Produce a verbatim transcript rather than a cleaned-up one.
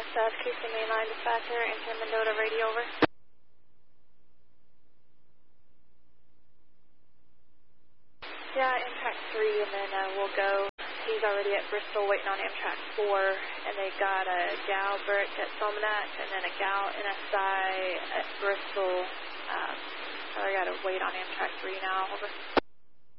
South Houston Mainline Dispatcher, Inter Mendota Radio, over. Yeah, Amtrak three, and then uh, we'll go. He's already at Bristol waiting on Amtrak four, and they got a Galbert at Somanet, and then a Gal N S I at Bristol. Um, so I got to wait on Amtrak three now, over.